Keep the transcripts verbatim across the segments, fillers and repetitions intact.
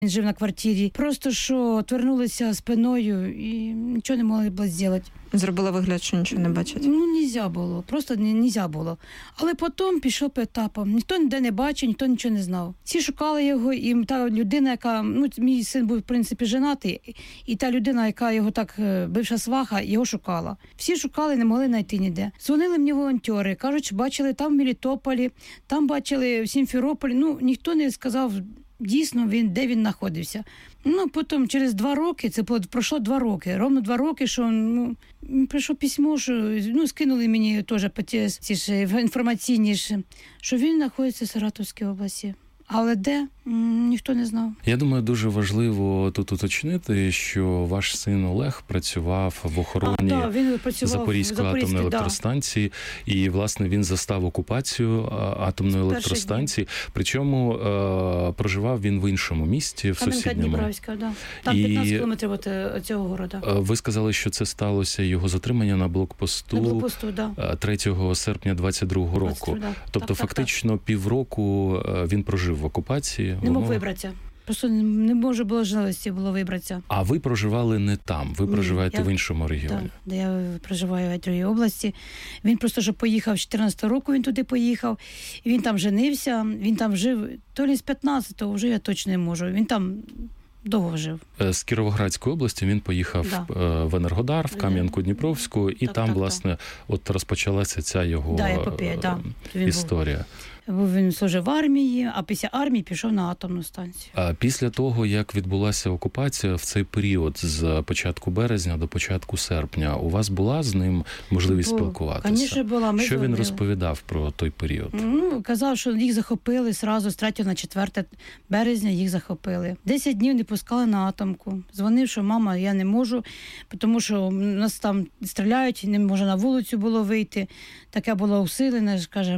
Він жив на квартирі. Просто що твернулися спиною і нічого не могли б зробити. Зробила вигляд, що нічого не бачить? Ну, нельзя було. Просто не нельзя було. Але потім пішов по етапам. Ніхто ніде не бачив, ніхто нічого не знав. Всі шукали його, і та людина, яка... Ну, мій син був, в принципі, женатий, і та людина, яка його так, бивша сваха, його шукала. Всі шукали, не могли знайти ніде. Дзвонили мені волонтери, кажуть, що бачили там в Мелітополі, там бачили в Сімферополі. Ну, ніхто не сказав, дійсно, він, де він знаходився. Ну, потім через два роки, це пройшло два роки, ровно два роки, що, ну, прийшло письмо, що, ну, скинули мені теж по ті, ці ж інформаційні, що він знаходиться в Саратовській області. Але де? М, ніхто не знав. Я думаю, дуже важливо тут уточнити, що ваш син Олег працював в охороні а, да, він працював Запорізької атомної електростанції, да. І, власне, він застав окупацію атомної електростанції. Причому е, проживав він в іншому місті, в Кам'янка сусідньому. Дніпровська, да. Там І п'ятнадцять кілометрів від цього города. Ви сказали, що це сталося його затримання на блокпосту, на блокпосту, да. третього серпня двадцять другого року. Да. Тобто, так, фактично, так, так. півроку він прожив в окупації. Не мог воно... вибратися. Просто не може було можливості було вибратися. А ви проживали не там, ви проживаєте я, в іншому регіоні. Так, де я проживаю в другій області. Він просто що поїхав з чотирнадцятого року, він туди поїхав. І він там женився, він там жив, то ли з п'ятнадцятого, вже я точно не можу. Він там довго жив. З Кіровоградської області він поїхав да. в Енергодар, в Кам'янку-Дніпровську, і так, там, так, власне, так. от розпочалася ця його да, епопея, да. історія. Був, він служив в армії, а після армії пішов на атомну станцію. А після того, як відбулася окупація, в цей період з початку березня до початку серпня, у вас була з ним можливість Бо, спілкуватися? Звісно, була. Ми Що зробили. Він розповідав про той період? Ну, казав, що їх захопили зразу з третього на четверте березня, їх захопили. Десять днів не пускали на атомку. Дзвонив, що мама, я не можу, тому що нас там стріляють, не може на вулицю було вийти. Таке було усилене, каже,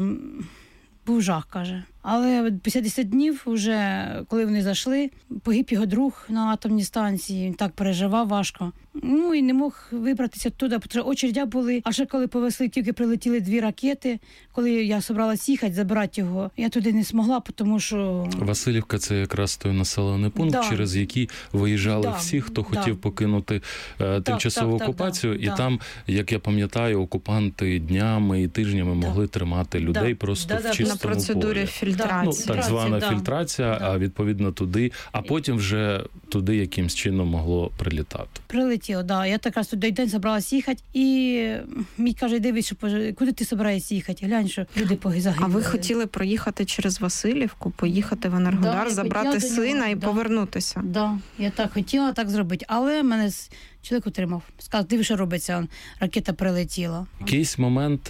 був жах, каже. Але після десяти днів, вже, коли вони зайшли, погиб його друг на атомній станції, він так переживав важко. Ну і не мог вибратися туди, тому що очередя були. А ще коли повезли, тільки прилетіли дві ракети, коли я собралась їхати, забирати його, я туди не змогла, тому що... Василівка – це якраз той населений пункт, да. через який виїжджали да. всі, хто да. хотів покинути е, тимчасову так, окупацію. Так, так, і да. там, як я пам'ятаю, окупанти днями і тижнями да. могли тримати людей да. просто да, в чистому полі. На процедурі фільтрації. Ну, так звана да. фільтрація, да. а відповідно туди, а потім вже туди якимсь чином могло прилітати. Прилетіло, да. Я якраз туди день забралась їхати, і мій каже, дивись, що, куди ти збираєшся їхати? Глянь, що люди загинули. А ви хотіли проїхати через Василівку, поїхати в Енергодар, да, забрати сина і да. повернутися? Так, да. Я так хотіла так зробити, але мене чоловік утримав. Сказав, диви, що робиться, ракета прилетіла. Якийсь момент,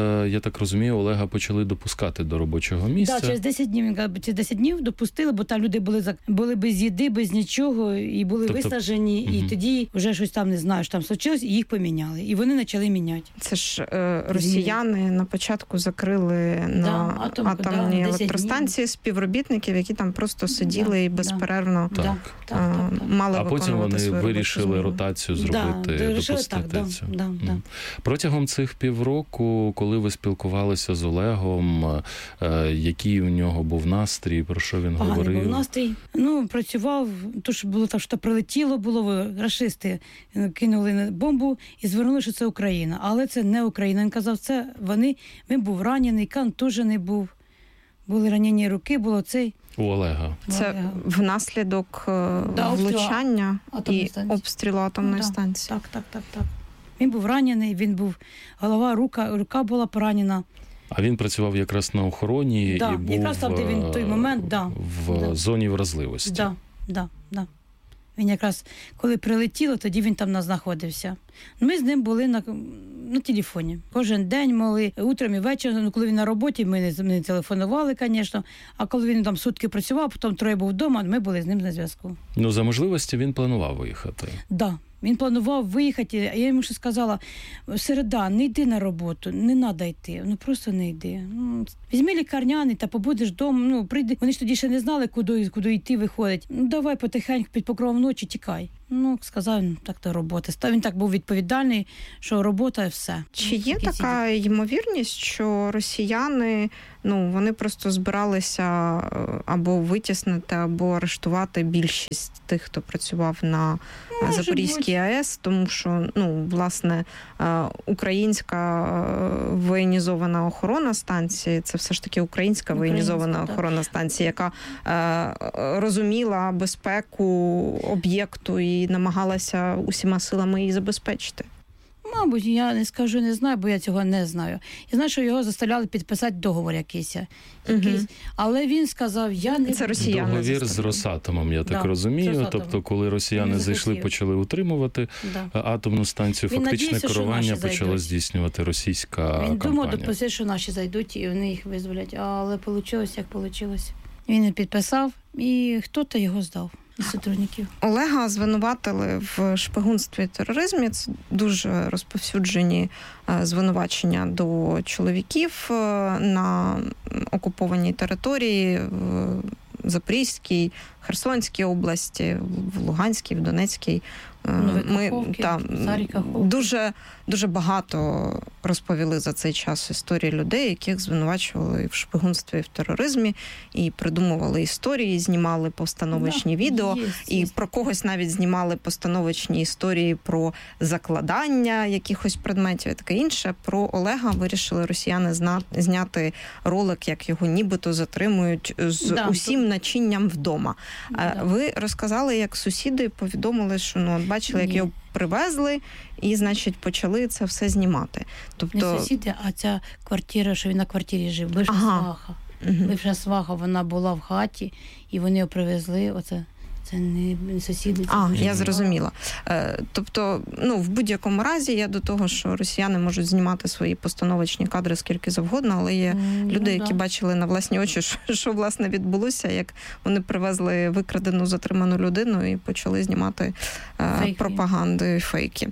я так розумію, Олега почали допускати до робочого місця. Так, да, через десять днів, він каже, через десять днів допустили, бо там люди були, були без їди, без нічого, і були тобто... висаджені, угу. і тоді вже щось там, не знаю, що там случилось, і їх поміняли. І вони почали міняти. Це ж е, росіяни на початку закрили да, на атомку, атомні да, електростанції співробітників, які там просто сиділи да, і безперервно да. так, так, так, так, так. мали а виконувати свою роботу. А потім вони вирішили ротацію зробити, да, допустити так, цю. Да, да, да. Протягом цих півроку, коли ви спілкувалися з Олегом, який у нього був настрій, про що він Поганий говорив? Був настрій. Ну, працював, то що було так, що прилетіло, було, рашисти кинули бомбу і звернули, що це Україна. Але це не Україна. Він казав, це вони, він був ранений, контужений був. Були ранені руки, було цей. У Олега. Це Олега. Внаслідок да, влучання і станції. обстрілу атомної да. станції. Так, так, так, так. Він був ранений, він був, голова, рука, рука була поранена. А він працював якраз на охороні да, і був якраз там, де він той момент, да. в да. зоні вразливості. Так, да, да, да. Він якраз, коли прилетіло, тоді він там знаходився. Ми з ним були на, на телефоні. Кожен день могли, утром і ввечері, ну, коли він на роботі, ми не, не телефонували, звісно, а коли він там сутки працював, потім троє був вдома, ми були з ним на зв'язку. Ну, за можливості він планував виїхати. Так. Да. Він планував виїхати, а я йому ще сказала, середа, не йди на роботу, не треба йти, ну просто не йди. Ну, візьми лікарняний та побудеш вдома, ну прийди. Вони ж тоді ще не знали, куди, куди йти, виходить. Ну давай потихеньку під покровом ночі тікай. Ну, сказав, так то робота. Він так був відповідальний, що робота і все. Чи є така ймовірність, що росіяни, ну, вони просто збиралися або витіснити, або арештувати більшість тих, хто працював на Може Запорізькій АЕС, тому що, ну, власне, українська воєнізована охоронна станція, це все ж таки українська воєнізована охоронна станція, яка розуміла безпеку об'єкту і намагалася усіма силами її забезпечити? Мабуть, я не скажу, не знаю, бо я цього не знаю. Я знаю, що його заставляли підписати договор якийсь. якийсь. Угу. Але він сказав, я не... Це росіяни. Договір з Росатомом, я так да, розумію. Тобто, коли росіяни зайшли, почали утримувати да. атомну станцію, він фактичне надіявся, керування почала здійснювати російська він компанія. Він думав, допустити, що наші зайдуть і вони їх визволять. Але вийшло, як вийшло. Він не підписав, і хто-то його здав. Сотрудників. Олега звинуватили в шпигунстві і тероризмі. Це дуже розповсюджені звинувачення до чоловіків на окупованій території в Запорізькій, Херсонській області, в Луганській, в Донецькій. Ми та, дуже, дуже багато розповіли за цей час історії людей, яких звинувачували в шпигунстві і в тероризмі, і придумували історії, знімали постановочні да, відео, є, і є. Про когось навіть знімали постановочні історії про закладання якихось предметів і таке інше. Про Олега вирішили росіяни зна... зняти ролик, як його нібито затримують з да, усім то... начинням вдома. Да. Ви розказали, як сусіди повідомили, що ну, бачили, як Ні. його привезли, і, значить, почали це все знімати. Тобто... Не сусіди, а ця квартира, що він на квартирі жив, бивша ага. сваха. Угу. Бивша сваха, вона була в хаті, і вони його привезли, оце... Це не сусіди. Це а, я зрозуміла. Тобто, ну, в будь-якому разі я до того, що росіяни можуть знімати свої постановочні кадри скільки завгодно, але є mm, люди, які да. бачили на власні очі, що, що, власне, відбулося, як вони привезли викрадену, затриману людину і почали знімати фейки. пропаганду і фейки.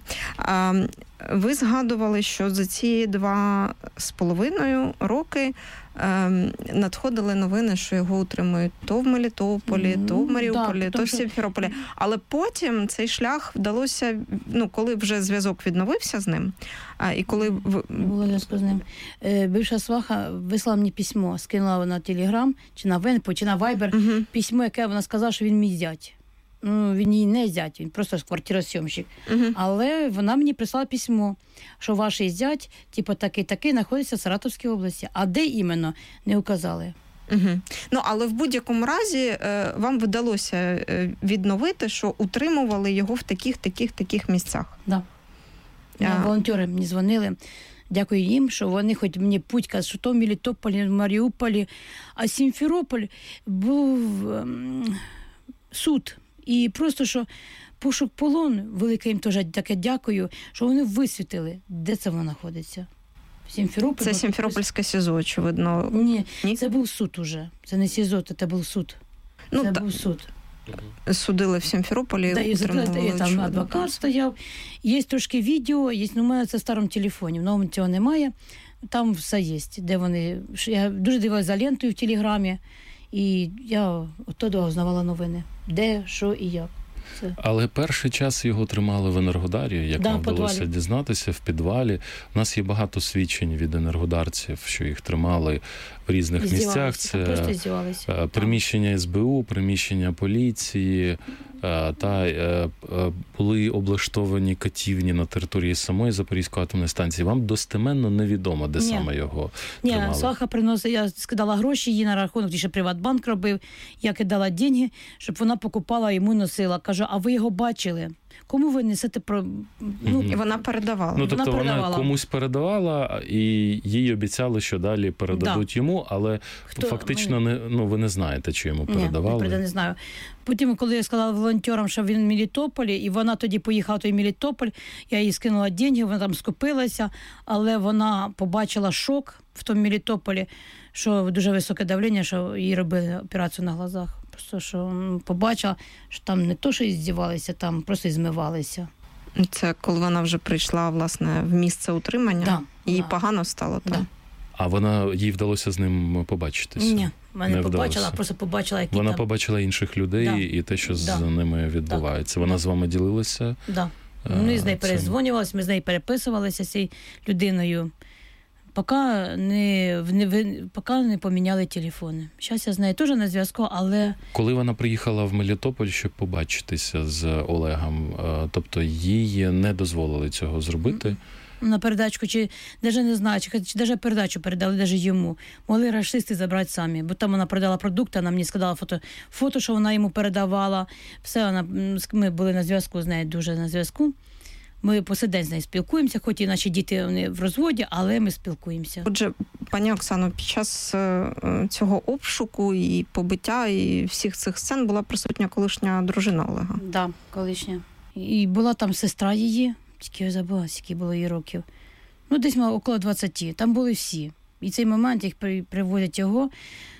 Ви згадували, що за ці два з половиною роки надходили новини, що його утримують то в Мелітополі, mm, то в Маріуполі, да, то в Сімферополі. Але потім цей шлях вдалося, ну, коли вже зв'язок відновився з ним, і коли... Було зв'язку з ним. Бивша сваха вислала мені письмо, скинула на Телеграм, чи на Венпо, чи на Вайбер, mm-hmm. письмо, яке вона сказала, що він мій зять. Ну, він її не зять, він просто квартиросйомщик. Uh-huh. Але вона мені прислала письмо, що ваш зять, типу, такий-такий, знаходиться в Саратовській області. А де іменно, не указали. Uh-huh. Ну, але в будь-якому разі е, вам вдалося е, відновити, що утримували його в таких-таких-таких місцях. Так. Да. А... Волонтери мені дзвонили. Дякую їм, що вони хоч мені путька, що то в Мелітополі, в Маріуполі. А Сімферополь був ем, суд. І просто, що пошук полон, велике їм теж таке дякую, що вони висвітили, де це воно знаходиться. Сімферополь. Це Сімферопольське СІЗО, очевидно. Ні, Ні, це був суд уже. Це не СІЗО, це був суд. Ну, це та... був суд. Судили в Сімферополі. Да, і утримували, там адвокат стояв. Є трошки відео, є, ну, у мене це в старому телефоні, в новому цього немає. Там все є, де вони... Я дуже дивилася за лентою в Телеграмі. І я оттуда узнавала новини. Де, що і як. Це. Але перший час його тримали в Енергодарі, як да, нам вдалося дізнатися, в підвалі. У нас є багато свідчень від енергодарців, що їх тримали в різних місцях. Це приміщення ес бе у, приміщення поліції, та були облаштовані катівні на території самої Запорізької атомної станції. Вам достеменно невідомо, де Ні. саме його Ні, тримали? Ні, Сваха приносила, я скидала гроші їй на рахунок, ще Приватбанк робив, я кидала гроші, щоб вона покупала, йому носила. Кажу, а ви його бачили? Кому ви несете про... Ну, і вона передавала. Ну, тобто вона, вона передавала. комусь передавала, і їй обіцяли, що далі передадуть да. йому, але Хто? фактично не, ну, ви не знаєте, чи йому передавали. Ні, не, не знаю. Потім, коли я сказала волонтерам, що він в Мелітополі, і вона тоді поїхала в той Мелітополь, я їй скинула гроші, вона там скупилася, але вона побачила шок в тому Мелітополі, що дуже високе давлення, що їй робили операцію на глазах. Просто, що побачила, що там не то, що і здівалися, там просто і змивалися. Це коли вона вже прийшла, власне, в місце утримання? Да, їй да. погано стало? Да. А вона, їй вдалося з ним побачитися? Ні, Вона не побачила, а просто побачила, які Вона там... побачила інших людей да. і те, що да. з ними відбувається. Да. Вона да. з вами ділилася? Так. Да. Ми з нею перезвонювалися, ми з нею переписувалися з цією людиною, поки не, не, поки не поміняли телефони. Зараз я з нею теж на зв'язку, але... Коли вона приїхала в Мелітополь, щоб побачитися з Олегом, тобто їй не дозволили цього зробити? На передачку, чи навіть не знаю, чи, чи навіть передачу передали, навіть йому. Могли рашисти забрати самі, бо там вона продала продукти, вона мені сказала фото, фото, що вона йому передавала. Все, вона, ми були на зв'язку з нею, дуже на зв'язку. Ми по сей день з нею спілкуємося, хоч і наші діти вони в розводі, але ми спілкуємося. Отже, пані Оксано, під час цього обшуку і побиття, і всіх цих сцен була присутня колишня дружина Олега? Так, да, колишня. І була там сестра її, тільки я забула, скільки було їй років. Ну, десь мало около двадцяти. Там були всі. І цей момент, як приводять його,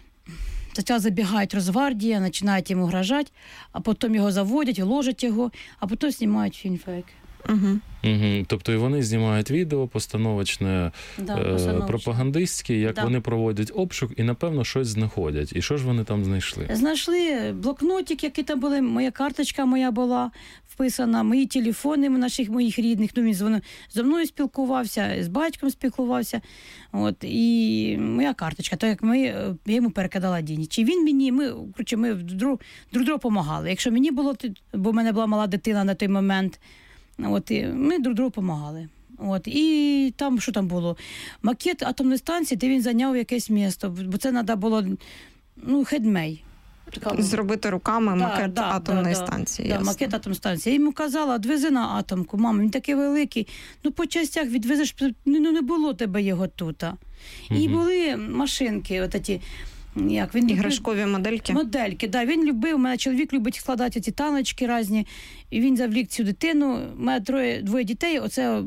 спочатку забігають Росгвардія, починають йому грожати, а потім його заводять, ложать його, а потім знімають фільм фейк. Угу. Угу. Тобто і вони знімають відео постановочне, да, е- пропагандистське, як да. вони проводять обшук і, напевно, щось знаходять. І що ж вони там знайшли? Знайшли блокнотик, який там були, моя карточка моя була вписана, мої телефони наших моїх рідних, ну, він з, зі мною спілкувався, з батьком спілкувався, от, і моя карточка, так як ми, я йому перекидала дні. Чи він мені, ми, коротше, ми друг, друг другу допомагали. Якщо мені було, бо в мене була мала дитина на той момент, от, і ми друг другу допомагали. От, і там, що там було? Макет атомної станції, де він зайняв якесь місто, бо це треба було, ну, хедмей. Зробити руками да, макет да, атомної да, станції. Да, макет атомної станції. Я йому казала, відвези на атомку, мама, він такий великий, ну по частях відвезеш, ну не було тебе його тут. Угу. І були машинки, от ті, як він іграшкові любив... модельки? Модельки, да, він любив, у мене чоловік любить складати ці таночки різні, і він завлік цю дитину, у мене троє, двоє дітей, оце,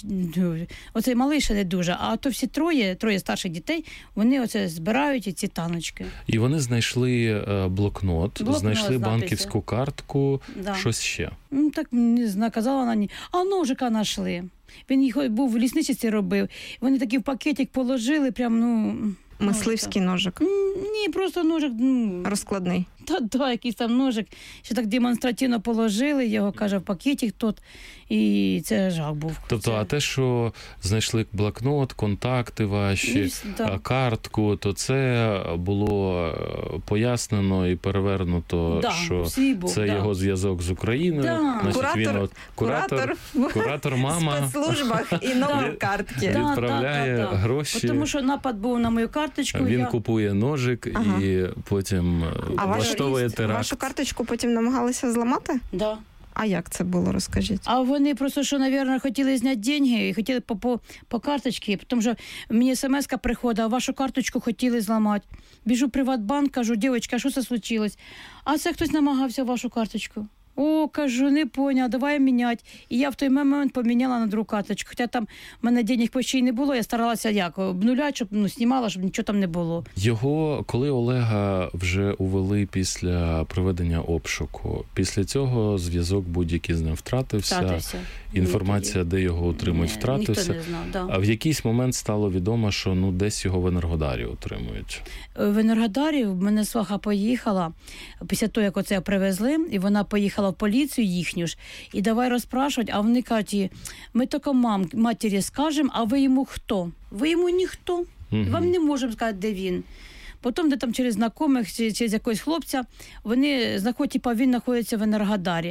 оцей малий ще не дуже, а то всі троє, троє старших дітей, вони оце збирають ці таночки. І вони знайшли блокнот, блокнот знайшли банківську картку, да. Щось ще? Ну, так не знаю, казала вона, ні. А ножика знайшли. Він їх був в лісничці робив, вони такий в пакетик положили, прям, ну... Мисливський ножик? Ні, просто ножик. Ну, розкладний? Та, да, якийсь там ножик. Ще так демонстративно положили, його, каже, в пакеті тут. І це жах був. Тобто, це... а те, що знайшли блокнот, контакти ваші, і, да. картку, то це було пояснено і перевернуто, да, що був, це да. його зв'язок з Україною. Да. Значить, куратор, він от, куратор, куратор, куратор мама в спецслужбах і номер картки. Відправляє да, да, да, да. гроші. Тому що напад був на мою карточку. Він я... купує ножик ага. і потім а влаштовує теракт. Вашу карточку потім намагалися зламати? Так. Да. А як це було, розкажіть? А вони просто, що, мабуть, хотіли зняти гроші і хотіли по, по, по карточці, тому що мені смс-ка приходить, а вашу карточку хотіли зламати. Біжу в Приватбанк, кажу, дівчинка, що це случилось? А це хтось намагався вашу карточку. О, кажу, не поняла, давай міняти. І я в той момент поміняла на другу карточку. Хоча там в мене денег почти не було, я старалася як, обнуляти, щоб ну, знімала, щоб нічого там не було. Його, коли Олега вже увели після проведення обшуку, після цього зв'язок будь-який з ним втратився, втратився. Інформація, де його отримують, Ні, втратився. Ніхто не знав, да. А в якийсь момент стало відомо, що ну, десь його в Енергодарі отримують. В Енергодарі в мене сваха поїхала, після того, як оце привезли, і вона поїхала в поліцію їхню ж, і давай розпрашувати, а вони кажуть, ми тільки мам, матері скажемо, а ви йому хто? Ви йому ніхто. Угу. Вам не можемо сказати, де він. Потім, де там через знайомих, через якогось хлопця, вони знаходять, типа, він знаходиться в Енергодарі.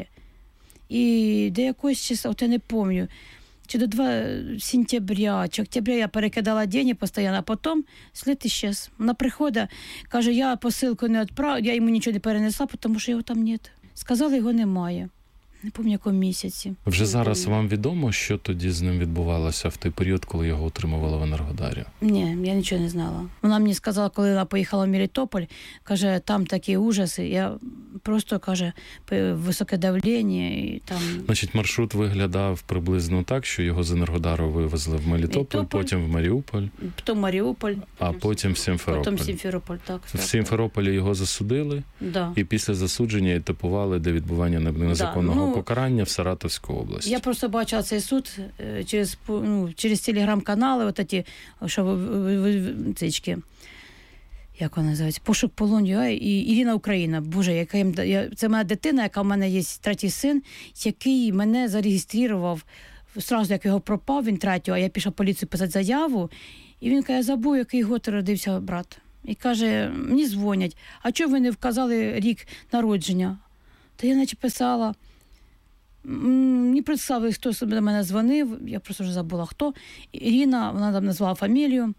І до якогось числа, от я не пам'ятаю, чи до два сентября, чи октября я перекидала гроші постійно, а потім слід іщез. Вона приходить, каже, я посилку не відправила, я йому нічого не перенесла, тому що його там немає. Сказали, його немає. Не пам'ятаю, якому місяці. Вже зараз вам відомо, що тоді з ним відбувалося в той період, коли його отримували в Енергодарі? Ні, я нічого не знала. Вона мені сказала, коли вона поїхала в Мелітополь, каже, там такі ужаси. Я просто, каже, високе давлення. І там... Значить, маршрут виглядав приблизно так, що його з Енергодару вивезли в Мелітополь, Мелітополь, потім в Маріуполь. Потім Маріуполь. А потім в Сімферополь. Потім Сімферополь, так. В Сімферополі його засудили, да. І після засудження етапували до відбування незаконного да. ну, покарання в Саратовську область. Я просто бачила цей суд через, ну, через телеграм-канали, от ті, що цички. як вона називається, пошук полоню, і Ірина Україна. Боже, яка їм, я, це моя дитина, яка в мене є третій син, який мене зареєстрував, одразу як його пропав, він третього, а я пішла в поліцію писати заяву, і він каже, я забув, який год родився брат. І каже, мені дзвонять, а чого ви не вказали рік народження? Та я наче писала, мені представили, хто до мене дзвонив, я просто вже забула, хто. Ірина, вона там назвала фамілію.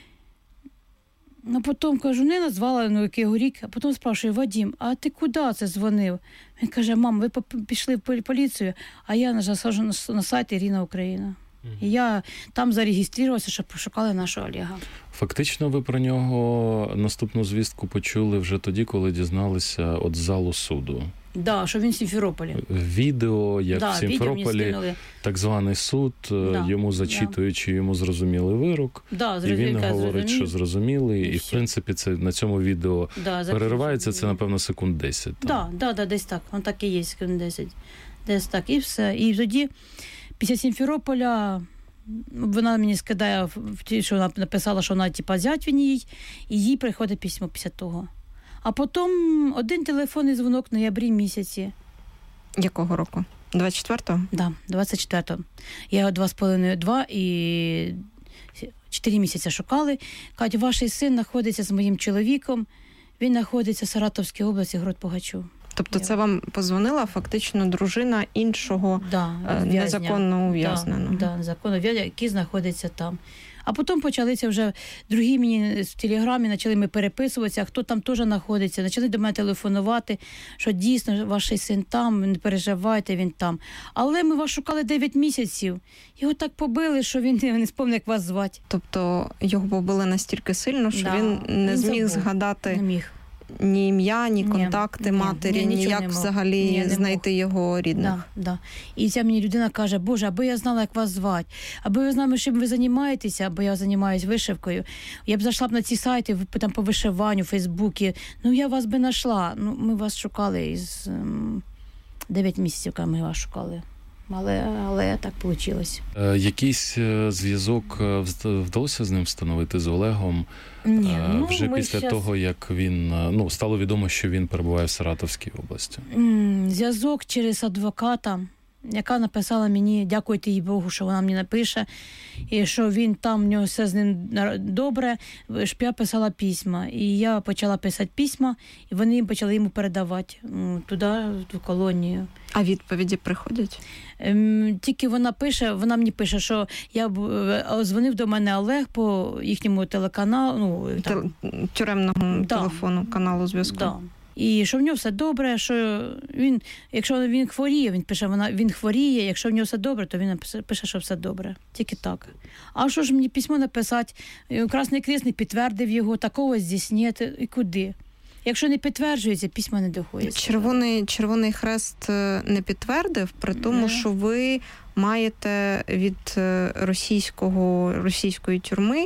Ну, потім, кажу, не назвала, ну, який рік, а потім спрашую, Вадим, а ти куди це дзвонив? Він каже, мам, ви пішли в поліцію, а я нажала на сайт Ірина Україна. І я там зареєструвалася, щоб пошукали нашого Олега. Фактично ви про нього наступну звістку почули вже тоді, коли дізналися от з залу суду. Так, да, що він в Сімферополі. Відео, як да, в Сімферополі, так званий суд, да, йому зачитуючи, да. йому зрозумілий вирок. Да, і він говорить, зрозумів. що зрозумілий. І, і в принципі, це на цьому відео да, переривається, це, напевно, секунд десять. Так, да, да, да, десь так. Он так і є, секунд десять. Десь так. І все. І тоді, після Сімферополя, вона мені скидає, що вона написала, що вона, типа, зять він їй, і їй приходить письмо після того. А потім один телефонний дзвонок в ноябрі місяці. Якого року? двадцять четвертого? Так, да, двадцять четвертого. Я його два з половиною, два і чотири місяці шукали. Кажуть, ваш син знаходиться з моїм чоловіком, він знаходиться в Саратовській області, город Погачу. Тобто це вам позвонила фактично дружина іншого да, незаконно ув'язненого? Да, да, незаконно ув'язненого, який знаходиться там. А потім почалися вже другі мені в Телеграмі, почали ми переписуватися, хто там теж знаходиться, почали до мене телефонувати, що дійсно ваш син там, не переживайте, він там. Але ми вас шукали дев'ять місяців. Його так побили, що він не спомнив, як вас звати. Тобто його побили настільки сильно, що да, він не він зміг забув. згадати не міг. ні ім'я, ні контакти ні, матері, ні, ніяк взагалі ні, знайти його рідних. Да, да. І ця мені людина каже, Боже, аби я знала, як вас звати, аби ви знали, чим ви займаєтеся, бо я займаюся вишивкою. Я б зайшла б на ці сайти, там по вишиванню, в Фейсбуці, ну я вас би знайшла. Ну, ми вас шукали із дев'ять місяців, коли ми вас шукали. Але, але так вийшло. Е, якийсь зв'язок вдалося з ним встановити, з Олегом? Ні, ну, вже після щас... того, як він, ну, стало відомо, що він перебуває в Саратовській області? Зв'язок через адвоката, яка написала мені, дякуйте їй Богу, що вона мені напише, і що він там, в нього все з ним добре, щоб я писала письма. І я почала писати письма, і вони почали йому передавати туди, в ту колонію. А відповіді приходять? Тільки вона пише, вона мені пише, що я дзвонив до мене Олег по їхньому телеканалу. Ну, там, тюремного да, телефону, каналу зв'язку. Да. І що в нього все добре, що він, якщо він хворіє, він пише, вона, він хворіє, якщо в нього все добре, то він пише, що все добре. Тільки так. А що ж мені письмо написати? Красний Хрест не підтвердив його, такого здійснити, і куди? Якщо не підтверджується, письмо не доходить. Червоний, Червоний Хрест не підтвердив, при тому, не. що ви маєте від російського, російської тюрми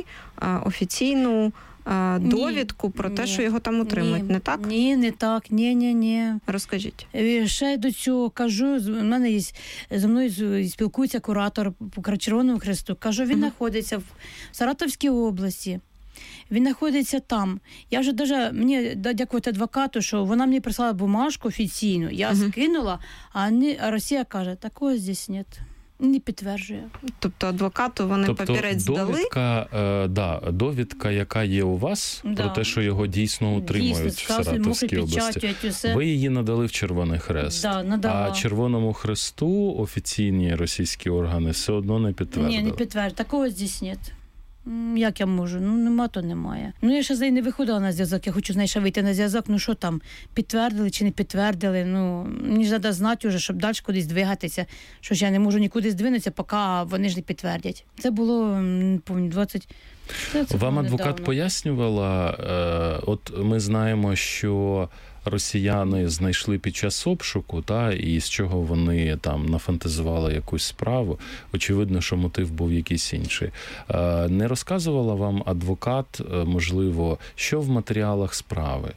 офіційну довідку ні, про те, ні, що його там утримують, ні, не так? Ні, не так, ні, ні, ні. Розкажіть. Ще до цього кажу, в мене є, зі мною спілкується куратор по Червоному Хресту. Кажу, він знаходиться uh-huh. в Саратовській області. Він знаходиться там. Я вже даже, мені дякувати адвокату, що вона мені прислала бумажку офіційну, я uh-huh. скинула, а, не, а Росія каже, такого здесь нет. Не підтверджує. Тобто адвокату вони тобто, папірець довідка, дали? Е, да, довідка, яка є у вас, да. про те, що його дійсно утримують дійсно, в Саратовській області. Ви її надали в Червоний Хрест. Да, надала. А Червоному Хресту офіційні російські органи все одно не підтвердили. Ні, не підтвердили. Такого здесь нет. Як я можу? Ну, нема, то немає. Ну, я ще з нею не виходила на зв'язок. Я хочу з нею ще вийти на зв'язок. Ну, що там, підтвердили чи не підтвердили? Ну, мені ж треба знати вже, щоб далі кудись двигатися. Що ж я не можу нікуди здвинутися, поки вони ж не підтвердять. Це було, не пам'ятаю, двадцять... Це, це Вам адвокат недавно. пояснювала, е, от ми знаємо, що росіяни знайшли під час обшуку, та, і з чого вони там нафантазували якусь справу. Очевидно, що мотив був якийсь інший. Е, не розказувала вам адвокат, можливо, що в матеріалах справи?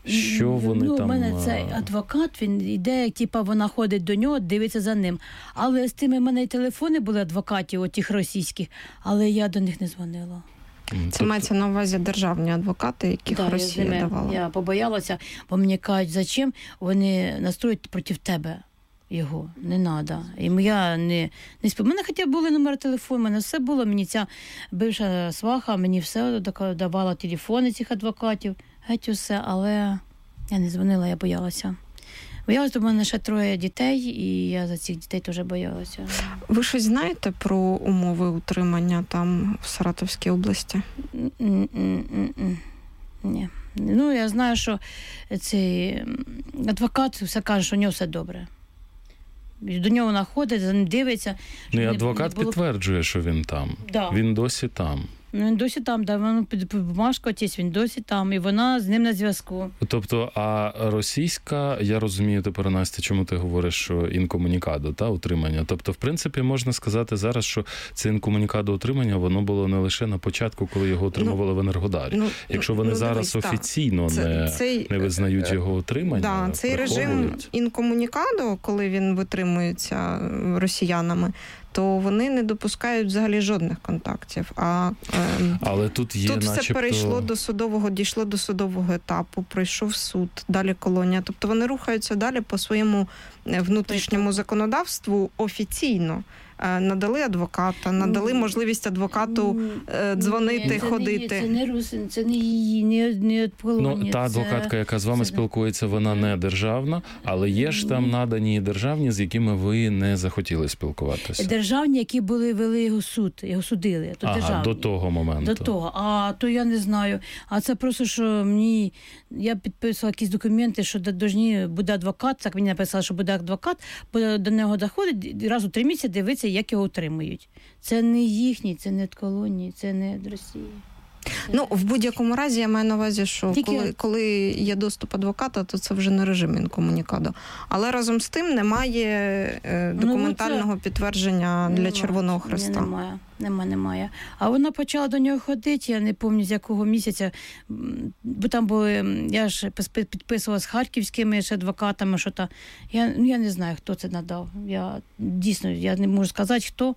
Що вони ну, там... У мене цей адвокат, він йде, типа, вона ходить до нього, дивиться за ним. Але з тими в мене і телефони були адвокатів, отих російських, але я до них не дзвонила. Це тобто... мається на увазі державні адвокати, яких да, Росія я давала. Я побоялася, бо мені кажуть, зачем вони настроють проти тебе його, не треба. І я не, не спів. У мене хоча б були номери телефону, у мене все було, мені ця бивша сваха, мені все давала телефони цих адвокатів, геть усе, але я не дзвонила, я боялася. Боялася, у мене ще троє дітей, і я за цих дітей теж боялася. Ви щось знаєте про умови утримання там в Саратовській області? Ні. Ну, я знаю, що цей адвокат все каже, що у нього все добре. До нього находить, за ним дивиться. Ну, і адвокат було... підтверджує, що він там. Да. Він досі там. Він досі там, да, воно під бумажку отець, він досі там, і вона з ним на зв'язку. Тобто, а російська, я розумію тепер, Настя, чому ти говориш, що інкомунікадо, та, утримання. Тобто, в принципі, можна сказати зараз, що це інкомунікадо утримання, воно було не лише на початку, коли його отримували ну, в Енергодарі. Ну, Якщо вони ну, зараз дивись, офіційно це, не, цей, не визнають його утримання, да, цей режим інкомунікадо, коли він витримується росіянами, то вони не допускають взагалі жодних контактів. А е, Але тут є, тут начебто... все перейшло до судового, дійшло до судового етапу, пройшов суд, далі колонія. Тобто вони рухаються далі по своєму внутрішньому законодавству офіційно. Надали адвоката, надали можливість адвокату е, дзвонити, Ні, це ходити. Не, це не русин, це не її, не, не колонія. Ну, та адвокатка, яка з вами це... спілкується, вона не державна, але є ж там надані державні, з якими ви не захотіли спілкуватися. Державні, які були, вели його суд, його судили. То ага, державні. до того моменту. До того. А то я не знаю. А це просто, що мені, я підписувала якісь документи, що должні буде адвокат, так мені написали, що буде адвокат, до нього доходить, раз у три місяці дивиться, як його утримують. Це не їхні, це не від колонії, це не від Росії. Це... Ну, в будь-якому разі, я маю на увазі, що Тільки... коли, коли є доступ адвоката, то це вже не режим інкомунікадо. Але разом з тим немає е, документального ну, це... підтвердження для Червоного Хреста. Ні, немає, немає, немає. А вона почала до нього ходити, я не пам'ятаю, з якого місяця, бо там були, я ж підписувала з харківськими ще адвокатами, що та, я, ну, я не знаю, хто це надав. Я дійсно, я не можу сказати, хто.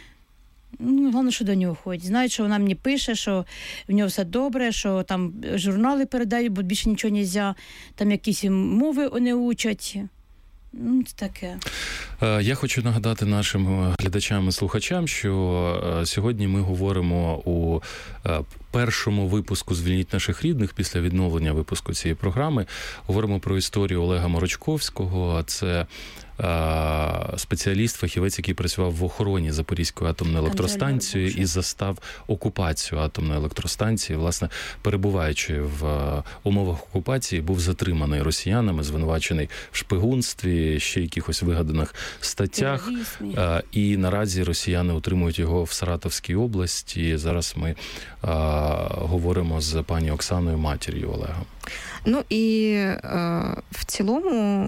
Ну, головне, що до нього ходять. Знають, що вона мені пише, що в нього все добре, що там журнали передають, бо більше нічого не можна, там якісь мови не учать. Ну, це таке. Я хочу нагадати нашим глядачам і слухачам, що сьогодні ми говоримо у першому випуску «Звільніть наших рідних» після відновлення випуску цієї програми. Говоримо про історію Олега Морочковського. Це спеціаліст, фахівець, який працював в охороні Запорізької атомної електростанції і застав окупацію атомної електростанції. Власне, перебуваючи в умовах окупації, був затриманий росіянами, звинувачений в шпигунстві, ще якихось вигаданих статтях. І наразі росіяни утримують його в Саратовській області. Зараз ми а, говоримо з пані Оксаною, матір'ю Олега. Ну і е, в цілому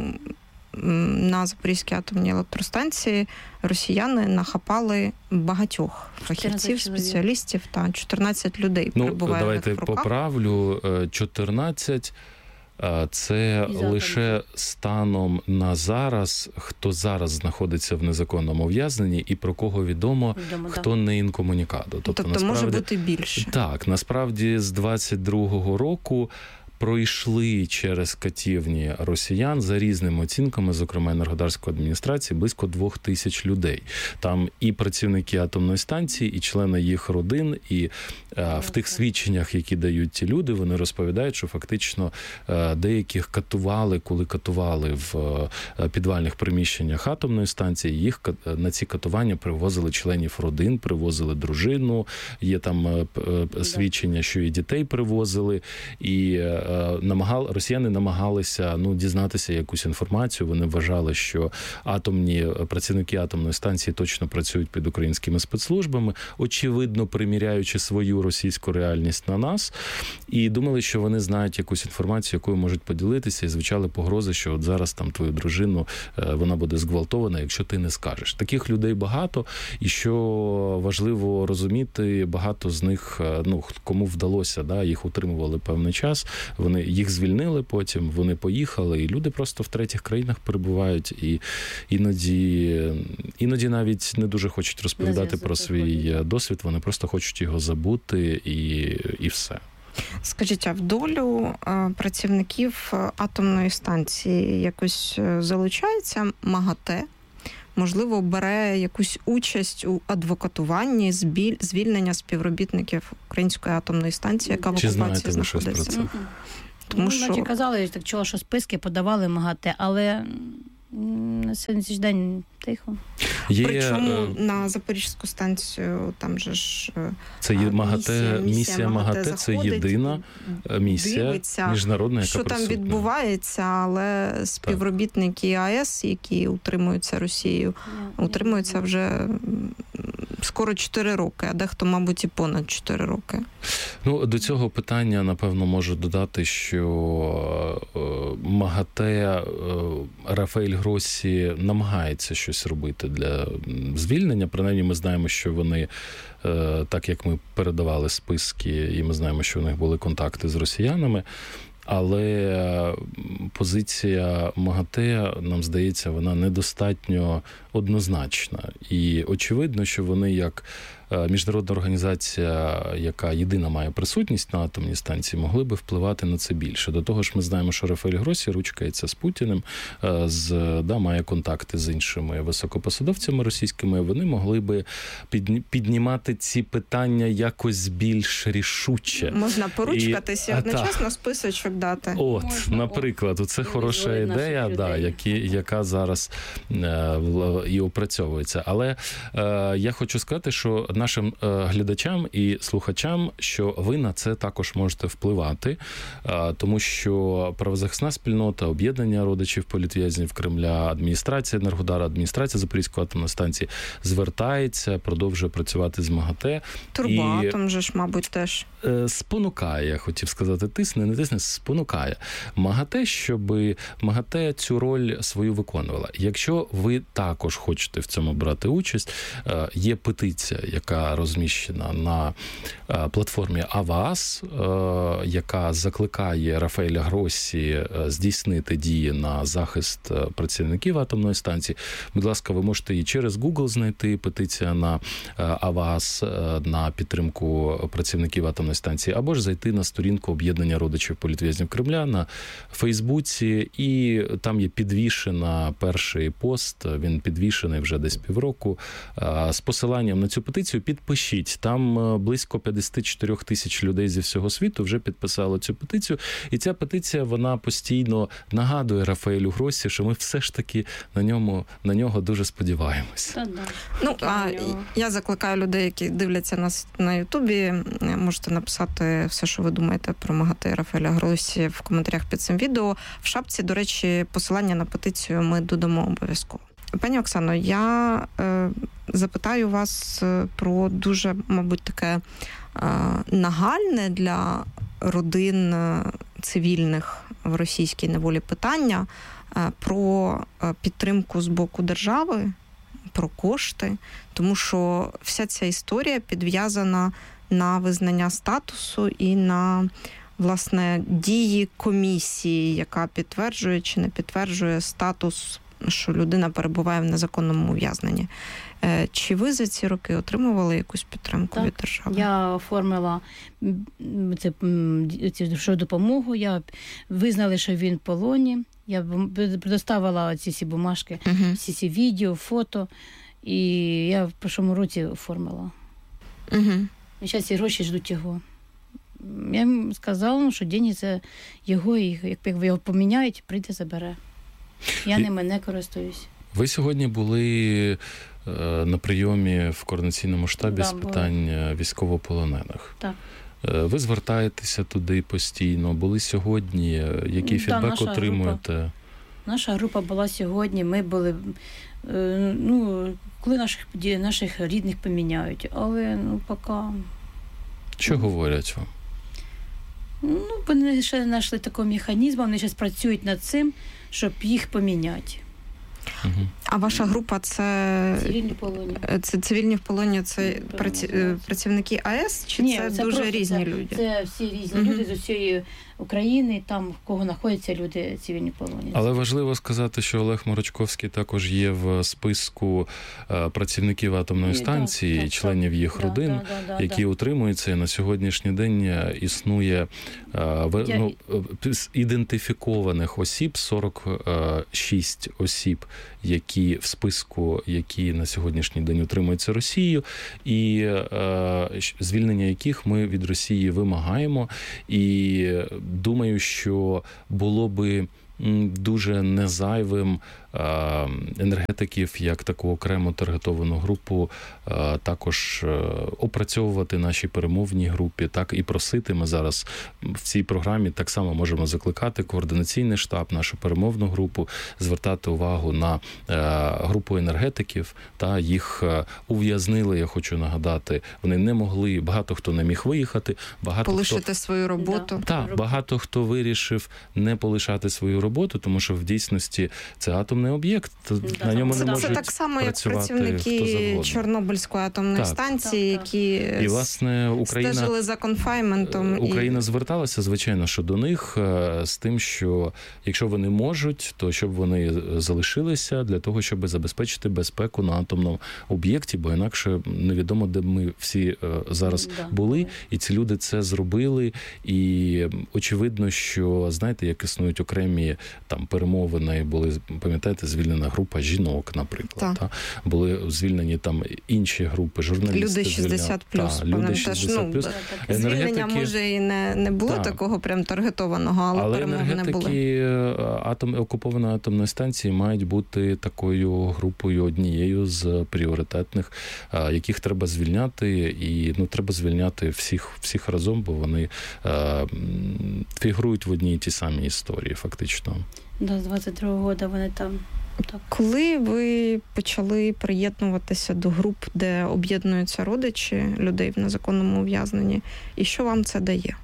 на Запорізькій атомній електростанції росіяни нахапали багатьох фахівців, спеціалістів, та чотирнадцять людей ну, перебуває давайте в руках. Поправлю, чотирнадцять це лише станом на зараз, хто зараз знаходиться в незаконному ув'язненні і про кого відомо, відомо хто да. не інкомунікадо. Тобто, тобто насправді, може бути більше. Так, насправді з двадцять другого року пройшли через катівні росіян за різними оцінками, зокрема Енергодарської адміністрації, близько двох тисяч людей. Там і працівники атомної станції, і члени їх родин, і а, в тих свідченнях, які дають ті люди, вони розповідають, що фактично а, деяких катували, коли катували в а, підвальних приміщеннях атомної станції, їх на ці катування привозили членів родин, привозили дружину, є там а, а, свідчення, що і дітей привозили, і намагали, росіяни намагалися ну, дізнатися якусь інформацію. Вони вважали, що атомні працівники атомної станції точно працюють під українськими спецслужбами, очевидно, приміряючи свою російську реальність на нас, і думали, що вони знають якусь інформацію, якою можуть поділитися, і звучали погрози, що от зараз там твою дружину, вона буде зґвалтована, якщо ти не скажеш. Таких людей багато, і що важливо розуміти, багато з них, ну, кому вдалося, да, їх утримували певний час, вони їх звільнили потім, вони поїхали, і люди просто в третіх країнах перебувають, і іноді, іноді навіть не дуже хочуть розповідати про свій досвід, вони просто хочуть його забути, і, і все. Скажіть, а в долю працівників атомної станції якось залучається МАГАТЕ? Можливо, бере якусь участь у адвокатуванні звільнення співробітників Української атомної станції, яка в окупації знаходиться? Тому ну, що... Наче казали, так чула, що списки подавали МАГАТЕ, але на сьогоднішній день тихо. Є... Причому на Запорізьку станцію там же ж це є МАГАТЕ, місія, місія МАГАТЕ, МАГАТЕ це єдина місія дивиться, міжнародна, яка що присутня. Там відбувається, але співробітники АЕС, які утримуються Росією, yeah, утримуються yeah. вже скоро чотири роки, а дехто, мабуть, і понад чотири роки. Ну, до цього питання, напевно, можу додати, що МАГАТЕ, Рафаель Гроссі намагається щось робити для звільнення. Принаймні, ми знаємо, що вони, так як ми передавали списки, і ми знаємо, що у них були контакти з росіянами, але позиція МАГАТЕ, нам здається, вона недостатньо однозначна. І очевидно, що вони як міжнародна організація, яка єдина має присутність на атомній станції, могли би впливати на це більше. До того ж, ми знаємо, що Рафаель Гроссі ручкається з Путіним, з, да, має контакти з іншими високопосадовцями російськими. Вони могли би піднімати ці питання якось більш рішуче. Можна поручкатися і одночасно списочок дати. От, Можна, наприклад, от. це хороша ідея, да, які, яка зараз е, і опрацьовується. Але е, я хочу сказати, що нашим глядачам і слухачам, що ви на це також можете впливати, тому що правозахисна спільнота, об'єднання родичів політв'язнів Кремля, адміністрація Енергодара, адміністрація Запорізької атомної станції звертається, продовжує працювати з МАГАТЕ. Турбоатом же ж, мабуть, теж. Спонукає, я хотів сказати, тисне, не тисне, спонукає МАГАТЕ, щоб МАГАТЕ цю роль свою виконувала. Якщо ви також хочете в цьому брати участь, є петиція, яка розміщена на платформі АВААС, яка закликає Рафаеля Гроссі здійснити дії на захист працівників атомної станції. Будь ласка, ви можете її через Google знайти, петиція на АВААС на підтримку працівників атомної станції, або ж зайти на сторінку об'єднання родичів політв'язнів Кремля на Фейсбуці, і там є підвішена перший пост, він підвішений вже десь півроку, з посиланням на цю петицію. Підпишіть. Там близько п'ятдесят чотири тисяч людей зі всього світу вже підписали цю петицію. І ця петиція, вона постійно нагадує Рафаелю Гроссі, що ми все ж таки на ньому, на нього дуже сподіваємося. Ну, а я закликаю людей, які дивляться нас на Ютубі, можете написати все, що ви думаєте про МАГАТЕ і Рафаеля Гроссі в коментарях під цим відео. В шапці, до речі, посилання на петицію ми додамо обов'язково. Пані Оксано, я е, запитаю вас про дуже, мабуть, таке е, нагальне для родин цивільних в російській неволі питання е, про підтримку з боку держави, про кошти, тому що вся ця історія підв'язана на визнання статусу і на, власне, дії комісії, яка підтверджує чи не підтверджує статус, що людина перебуває в незаконному ув'язненні. Чи ви за ці роки отримували якусь підтримку так, від держави? Я оформила це, це допомогу, я визнали, що він в полоні, я предоставила ці всі бумажки, uh-huh. всі ці відео, фото, і я в прошлому році оформила. Uh-huh. І зараз ці гроші ждуть його. Я їм сказала, що день це його, і як ви його поміняють, прийде, забере. Я ними не користуюсь. Ви сьогодні були на прийомі в координаційному штабі да, з питань були. військовополонених. Так. Ви звертаєтеся туди постійно, були сьогодні, який да, фідбек отримуєте? Група, наша група була сьогодні, ми були, ну, коли наших, наших рідних поміняють, але, ну, поки... Що говорять вам? Ну, вони ще не знайшли такого механізму, вони зараз працюють над цим, щоб їх поміняти. Угу. А ваша група це... Цивільні в полоні. Це цивільні в полоні, це праці... працівники АЕС? Чи Ні, це, це дуже просто, різні це, люди? Це всі різні угу. люди з усієї України, там, в кого знаходяться люди цивільні полоні. Але важливо сказати, що Олег Морочковський також є в списку працівників атомної станції, так, так, членів так, їх родин, да, да, да, які да. утримуються. І на сьогоднішній день існує Я... ну, з ідентифікованих осіб сорок шість осіб, які в списку, які на сьогоднішній день утримуються Росією, і е, звільнення яких ми від Росії вимагаємо. І думаю, що було би дуже незайвим енергетиків, як таку окрему таргетовану групу, також опрацьовувати нашій перемовній групі, так і просити. Ми зараз в цій програмі так само можемо закликати координаційний штаб, нашу перемовну групу, звертати увагу на групу енергетиків, та їх ув'язнили, я хочу нагадати, вони не могли, багато хто не міг виїхати, багато полишити хто... свою роботу. Так, да, багато хто вирішив не полишати свою роботу, тому що в дійсності це атомний об'єкт, да, на ньому не можуть це так само, як працювати працівники Чорнобильської атомної так. станції, так, так. які і, власне, Україна, стежили за конфайнментом. Україна і... зверталася, звичайно, що до них з тим, що якщо вони можуть, то щоб вони залишилися для того, щоб забезпечити безпеку на атомному об'єкті, бо інакше невідомо, де б ми всі зараз да. були, і ці люди це зробили. І очевидно, що, знаєте, як існують окремі там перемовини, були, пам'ятаєте, звільнена група жінок, наприклад. Та. Були звільнені там інші групи, журналісти. Люди шістдесят плюс. Та, люди шістдесят плюс. Ну, звільнення, може, і не, не було та. такого прям таргетованого, але, але перемовини були. Але атом, окупованої атомної станції мають бути такою групою, однією з пріоритетних, яких треба звільняти. І ну, треба звільняти всіх, всіх разом, бо вони е, фігурують в одній і тій самій історії, фактично. Да, з двадцять другого року вони там. Так. Коли ви почали приєднуватися до груп, де об'єднуються родичі людей в незаконному ув'язненні, і що вам це дає?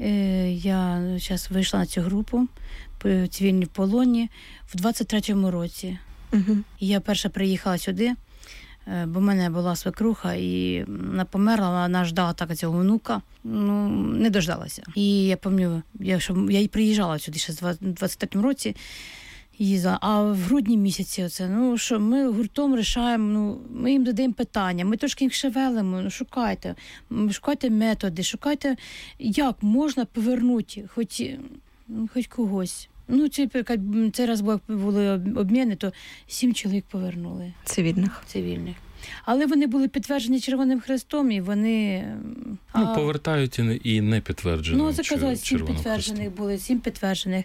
Е, я зараз вийшла на цю групу по цивільній полоні в двадцять третьому році. Угу. Я перша приїхала сюди, бо в мене була свекруха, і вона померла, вона ждала так цього внука, ну, не дождалася. І я пам'ятаю, я, я і приїжджала сюди ще в двадцять третьому році, їздила, а в грудні місяці оце, ну, що ми гуртом рішаємо, ну, ми їм додаємо питання, ми трошки їх шевелимо, ну, шукайте, шукайте методи, шукайте, як можна повернути хоч, хоч когось. Ну, цей, цей раз були обміни, то сім чоловік повернули. Цивільних. Цивільних. Але вони були підтверджені Червоним Хрестом, і вони... Ну, а... повертають і не підтверджені. Ну, заказали, сім підтверджених були, сім підтверджених.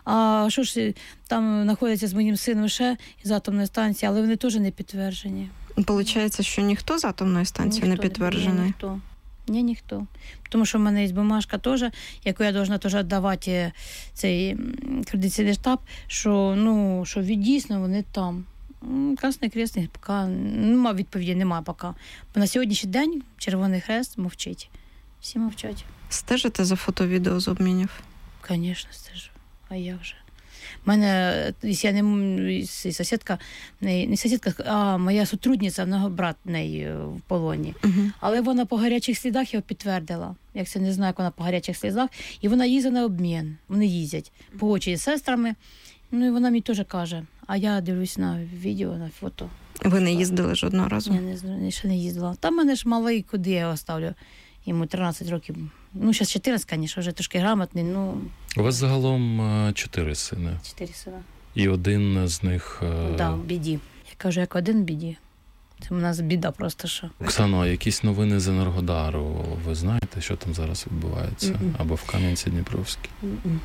А що ж, там знаходяться з моїм сином ще з атомної станції, але вони теж не підтверджені. Получається, що ніхто з атомної станції ніхто не підтверджений? Не, ніхто. Ні, ніхто. Тому що в мене є бумажка теж, яку я повинна теж віддавати цей координаційний штаб, що, ну, що дійсно вони там. Красний Хрест поки нема відповіді, немає поки. Бо на сьогоднішній день Червоний Хрест мовчить. Всі мовчать. Стежите за фото-відео з обмінів? Звісно, стежу. А як же? У мене, я не сусідка, не, не сусідка, а моя сотрудниця, вона брат неї в полоні. Uh-huh. Але вона по гарячих слідах його підтвердила. Як це не знаю, як вона по гарячих слідах. І вона їздить на обмін. Вони їздять по очі з сестрами. Ну і вона мені теж каже. А я дивлюсь на відео, на фото. Ви не їздили жодного разу? Ні, не, ще не їздила. Там в мене ж малий, куди я його ставлю. Йому тринадцять років. Ну, зараз чотирнадцять, звісно, вже трошки грамотний, ну... У вас загалом чотири сини. Чотири сина. І один з них... Так, да, в біді. Я кажу, як один в біді. Це у нас біда просто, що... Оксано, а якісь новини з Енергодару? Ви знаєте, що там зараз відбувається? Mm-mm. Або в Кам'янці-Дніпровській? Mm-mm.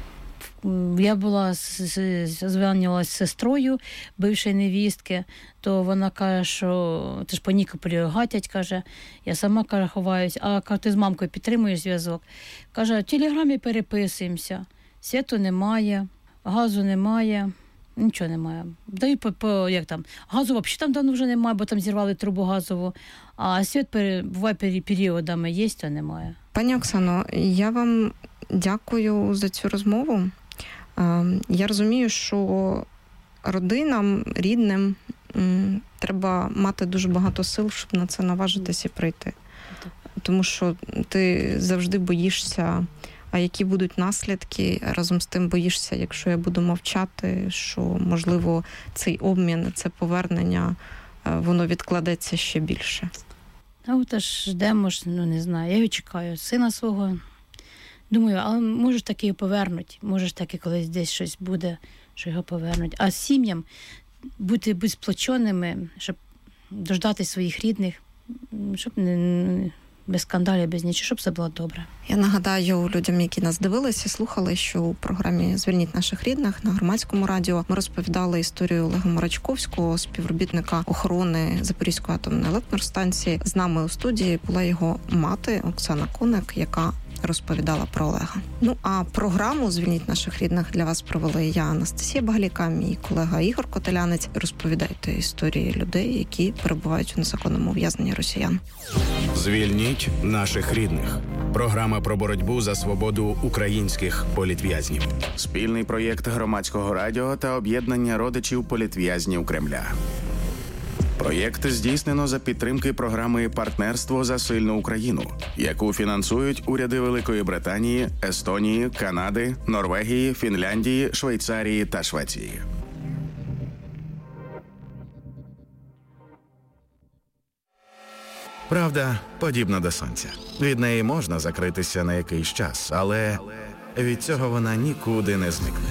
Я була, зв'язувалася з сестрою бившої невістки, то вона каже, що ти ж по Нікополі гатять, каже, я сама, каже, ховаюсь, а каже, ти з мамкою підтримуєш зв'язок. Каже, в телеграмі переписуємося, світу немає, газу немає, нічого немає. Даю по, по як там, газу взагалі там давно вже немає, бо там зірвали трубу газову, а світ буває періодами є, то немає. Пані Оксано, я вам дякую за цю розмову. Я розумію, що родинам, рідним треба мати дуже багато сил, щоб на це наважитись і прийти. Тому що ти завжди боїшся а які будуть наслідки. Разом з тим боїшся, якщо я буду мовчати, що, можливо, цей обмін, це повернення, воно відкладеться ще більше. А от аж ждемо, ну не знаю, я його чекаю, сина свого. Думаю, але може ж таки його повернуть, може ж таки колись десь щось буде, що його повернуть. А сім'ям бути, бути сплоченими, щоб дождати своїх рідних, щоб не без скандалів, без нічого, щоб все було добре. Я нагадаю людям, які нас дивилися, слухали, що у програмі «Звільніть наших рідних» на Громадському радіо ми розповідали історію Олега Морачковського, співробітника охорони Запорізької атомної електростанції. З нами у студії була його мати Оксана Коник, яка розповідала про Олега. Ну, а програму «Звільніть наших рідних» для вас провели я, Анастасія Багаліка, мій колега Ігор Котелянець. Розповідайте історії людей, які перебувають у незаконному ув'язненні росіян. «Звільніть наших рідних». Програма про боротьбу за свободу українських політв'язнів. Спільний проєкт Громадського радіо та об'єднання родичів політв'язнів Кремля. Проєкт здійснено за підтримки програми «Партнерство за сильну Україну», яку фінансують уряди Великої Британії, Естонії, Канади, Норвегії, Фінляндії, Швейцарії та Швеції. Правда подібна до сонця. Від неї можна закритися на якийсь час, але від цього вона нікуди не зникне.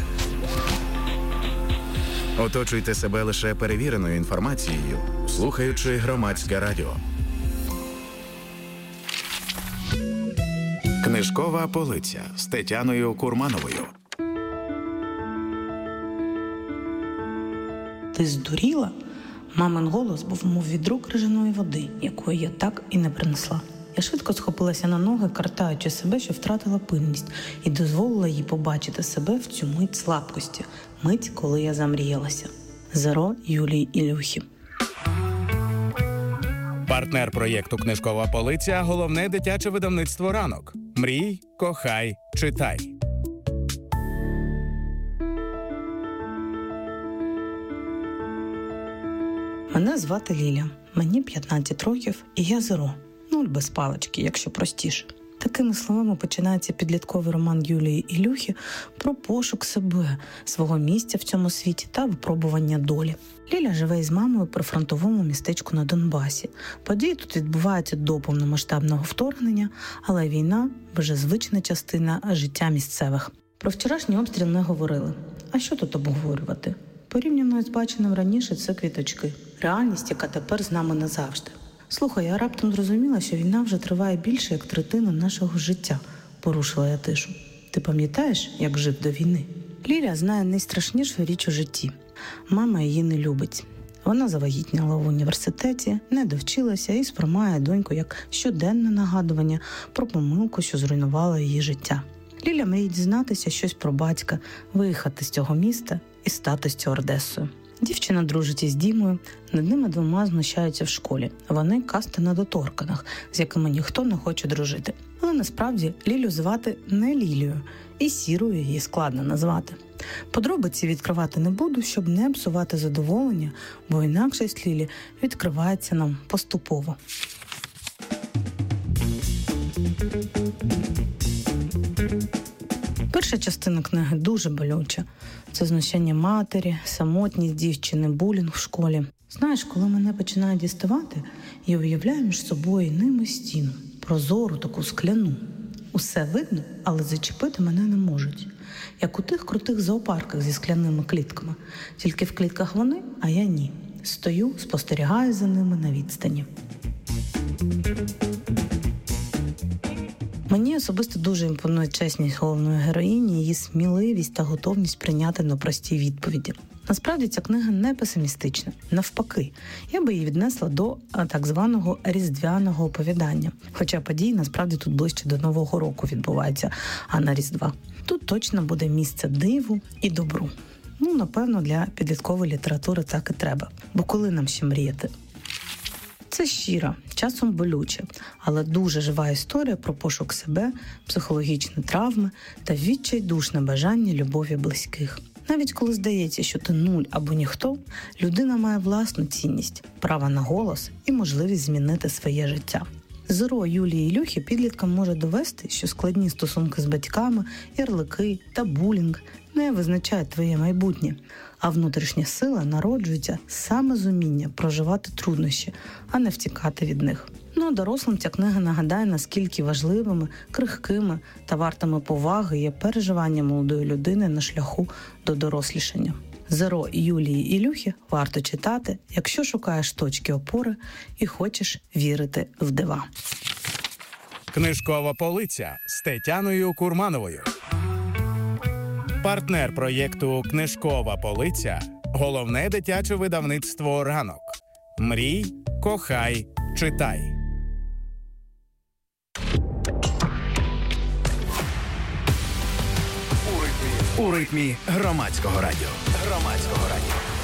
Оточуйте себе лише перевіреною інформацією, слухаючи Громадське радіо. Книжкова полиця з Тетяною Курмановою. Ти здуріла? Мамин голос був, мов відро крижаної води, якої я так і не принесла. Я швидко схопилася на ноги, картаючи себе, що втратила пильність, і дозволила їй побачити себе в цю мить слабкості, мить, коли я замріялася. Зеро Юлії Ілюхи. Партнер проєкту «Книжкова полиця» – головне дитяче видавництво «Ранок». Мрій, кохай, читай. Мене звати Ліля, мені п'ятнадцять років, і я Зеро. Нуль без палички, якщо простіше. Такими словами починається підлітковий роман Юлії Ілюхи про пошук себе, свого місця в цьому світі та випробування долі. Ліля живе із мамою при фронтовому містечку на Донбасі. Події тут відбуваються до повномасштабного вторгнення, але війна – вже звична частина життя місцевих. Про вчорашній обстріл не говорили. А що тут обговорювати? Порівняно з баченим раніше – це квіточки. Реальність, яка тепер з нами назавжди. Слухай, я раптом зрозуміла, що війна вже триває більше, як третину нашого життя, порушила я тишу. Ти пам'ятаєш, як жив до війни? Ліля знає найстрашнішу річ у житті. Мама її не любить. Вона завагітніла в університеті, не довчилася і сприймає доньку як щоденне нагадування про помилку, що зруйнувала її життя. Ліля мріє дізнатися щось про батька, виїхати з цього міста і стати стюардесою. Дівчина дружить із Дімою, над ними двома знущаються в школі. Вони каста недоторканих, з якими ніхто не хоче дружити. Але насправді Лілю звати не Лілію, і Сірою її складно назвати. Подробиці відкривати не буду, щоб не псувати задоволення, бо інакшість Лілі відкривається нам поступово. Перша частина книги дуже болюча. Це знущання матері, самотність дівчини, булінг в школі. Знаєш, коли мене починає діставати, я уявляю між собою і ними стіну. Прозору, таку скляну. Усе видно, але зачепити мене не можуть. Як у тих крутих зоопарках зі скляними клітками. Тільки в клітках вони, а я ні. Стою, спостерігаю за ними на відстані. Мені особисто дуже імпонує чесність головної героїні, її сміливість та готовність прийняти непрості відповіді. Насправді ця книга не песимістична. Навпаки, я би її віднесла до так званого різдвяного оповідання. Хоча події насправді тут ближче до Нового року відбуваються, а на Різдва. Тут точно буде місце диву і добру. Ну, напевно, для підліткової літератури так і треба. Бо коли нам ще мріяти? Це щира, часом болюча, але дуже жива історія про пошук себе, психологічні травми та відчайдушне бажання любові близьких. Навіть коли здається, що ти нуль або ніхто, людина має власну цінність, право на голос і можливість змінити своє життя. Зеро Юлії Ілюхи підліткам може довести, що складні стосунки з батьками, ярлики та булінг не визначають твоє майбутнє, а внутрішня сила народжується саме з уміння проживати труднощі, а не втікати від них. Ну а дорослим ця книга нагадає, наскільки важливими, крихкими та вартими поваги є переживання молодої людини на шляху до дорослішання. Зеро Юлії Ілюхи варто читати, якщо шукаєш точки опори і хочеш вірити в дива. Книжкова полиця з Тетяною Курмановою. Партнер проєкту «Книжкова полиця» – головне дитяче видавництво «Ранок». Мрій, кохай, читай. У ритмі громадського радіо. Громадського радіо.